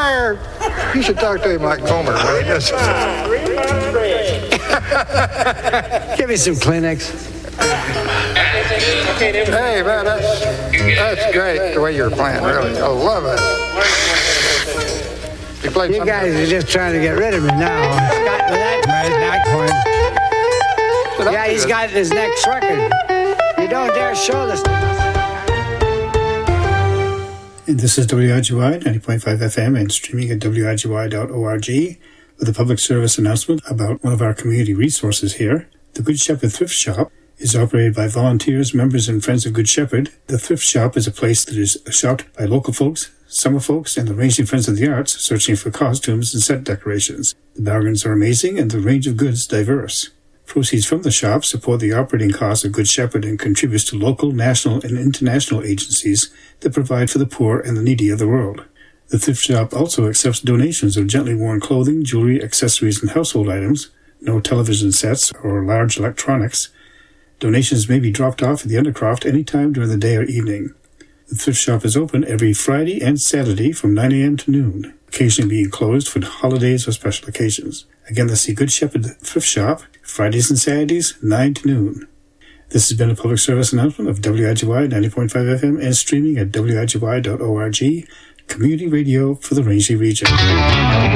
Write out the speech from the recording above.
fired. You should talk to him like Homer when he does. Give me some Kleenex. Hey, man, that's great the way you're playing, really. I love it. You guys are just trying to get rid of me now. Scott Lackman. Yeah, he's got his next record. You don't dare show this. And this is WIGY 90.5 FM and streaming at WIGY.org with a public service announcement about one of our community resources here. The Good Shepherd Thrift Shop is operated by volunteers, members, and friends of Good Shepherd. The Thrift Shop is a place that is shopped by local folks, summer folks, and the Ranging Friends of the Arts searching for costumes and set decorations. The bargains are amazing and the range of goods diverse. Proceeds from the shop support the operating costs of Good Shepherd and contributes to local, national, and international agencies that provide for the poor and the needy of the world. The Thrift Shop also accepts donations of gently worn clothing, jewelry, accessories, and household items, no television sets or large electronics. Donations may be dropped off at the Undercroft any time during the day or evening. The Thrift Shop is open every Friday and Saturday from 9 a.m. to noon, occasionally being closed for holidays or special occasions. Again, that's the Good Shepherd Thrift Shop, Fridays and Saturdays, 9 to noon. This has been a public service announcement of WIGY 90.5 FM and streaming at WIGY.org, community radio for the Rangeley region.